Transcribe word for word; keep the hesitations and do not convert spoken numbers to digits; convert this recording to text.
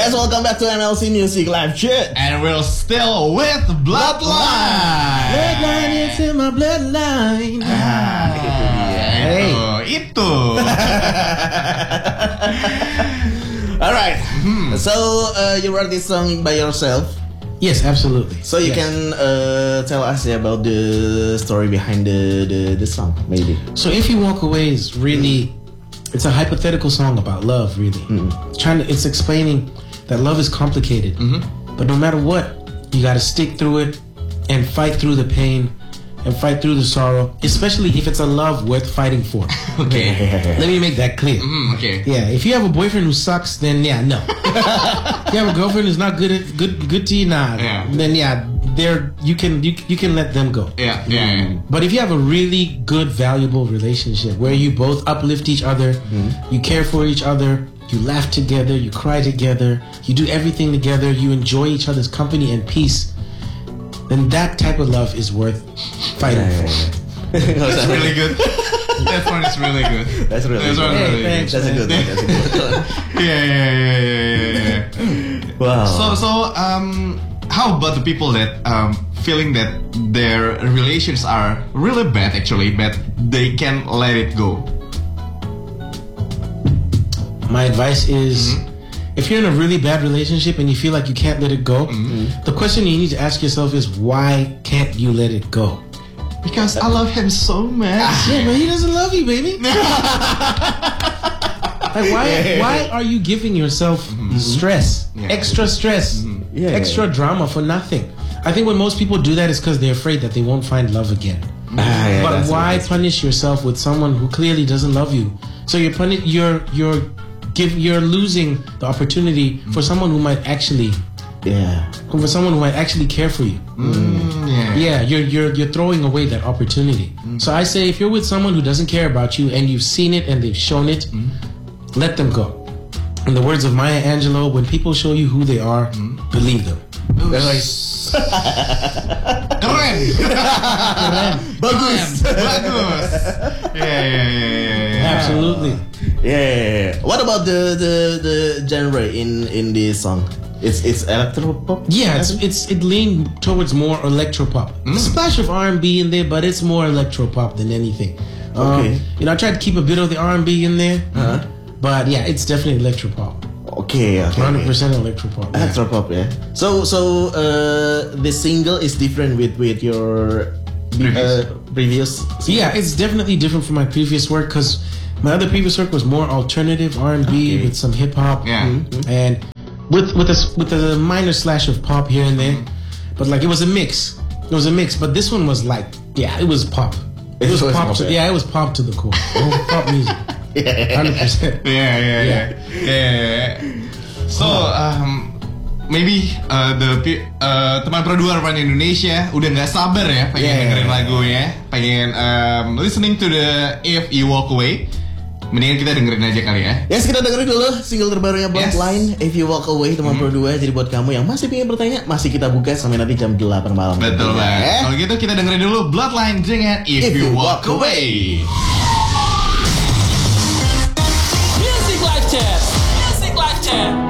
Yes, welcome back to M L C Music Live Chat. And we're still with Bloodline. Bloodline, it's in my bloodline. Ah, Hey. itu, itu. Alright, Hmm. so uh, you wrote this song by yourself. Yes, absolutely. So you Yes. can uh, tell us about the story behind the, the, the song, maybe. So if you walk away is really, it's a hypothetical song about love, really. It's trying to, it's explaining that love is complicated, but no matter what, you got to stick through it and fight through the pain and fight through the sorrow, especially if it's a love worth fighting for. Okay. Let me make that clear. Hmm, okay. Yeah, if you have a boyfriend who sucks, then yeah, no. If you have a girlfriend who's not good at good good to you, nah. Yeah. Then yeah, they're you can you, you can let them go. Yeah, yeah, yeah. But if you have a really good, valuable relationship where you both uplift each other, you care for each other, you laugh together, you cry together, you do everything together, you enjoy each other's company and peace, then that type of love is worth fighting for. That's really good. That one is really good. That's really That's good. one Hey, really thanks. good. That's a good one. That's a good one. Yeah, yeah, yeah, yeah, yeah, yeah. Wow. So, so, um, how about the people that um feeling that their relations are really bad, actually, but they can let it go? My advice is, if you're in a really bad relationship and you feel like you can't let it go, the question you need to ask yourself is, why can't you let it go? Because I love him so much. Yeah, but he doesn't love you, baby. Like, why why are you giving yourself stress, Yeah. extra stress, Yeah. extra drama for nothing? I think when most people do that is because they're afraid that they won't find love again. Ah, yeah, But that's why right. punish yourself with someone who clearly doesn't love you? So you're puni- you're you're give you're losing the opportunity for someone who might actually Yeah. for someone who might actually care for you. Mm, yeah. Yeah, you're you're you're throwing away that opportunity. So I say, if you're with someone who doesn't care about you and you've seen it and they've shown it, let them go. In the words of Maya Angelou, when people show you who they are, believe them. Keren. Bagus. Bagus. Yeah, yeah, yeah, yeah, yeah. Absolutely. Yeah. What about the the the genre in in this song? It's it's electro pop. Yeah, it's it's it leaned towards more electropop. A splash of R and B in there, but it's more electropop than anything. Um, Okay. You know, I tried to keep a bit of the R and B in there, but yeah, it's definitely electropop. Okay. Okay. one hundred percent electropop. Yeah. Electro pop, yeah. So so uh, the single is different with with your Previous. uh, previous. Yeah, it's definitely different from my previous work because my other previous work was more alternative R and B Okay. with some hip hop, Yeah. and with with a s- with a minor slash of pop here and there, but like it was a mix. It was a mix, but this one was like, yeah, it was pop. It, It was, was pop. pop, To, yeah. yeah, it was pop to the core. Pop music, hundred percent. Yeah, yeah, yeah, yeah, yeah, yeah. So, um, maybe uh, the pi- uh, teman produser Pan Indonesia udah nggak sabar ya pengen Yeah. dengerin lagunya, pengen um, listening to the If You Walk Away. Mendingan kita dengerin aja kali ya. Yes, kita dengerin dulu single terbarunya Bloodline, If You Walk Away, teman Pro dua. Jadi buat kamu yang masih pengen bertanya, masih kita buka sampai nanti jam delapan malam. Betul banget. Eh? Kalau gitu kita dengerin dulu Bloodline dengan If, If You You Walk Walk Away. Music Live Chat. Music Live Chat.